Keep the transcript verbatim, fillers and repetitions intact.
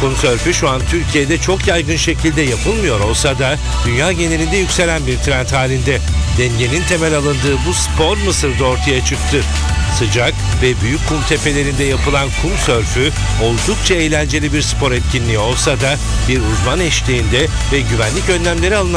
Kum sörfü şu an Türkiye'de çok yaygın şekilde yapılmıyor olsa da dünya genelinde yükselen bir trend halinde. Dengenin temel alındığı bu spor Mısır'da ortaya çıktı. Sıcak ve büyük kum tepelerinde yapılan kum sörfü oldukça eğlenceli bir spor etkinliği olsa da bir uzman eşliğinde ve güvenlik önlemleri alınarak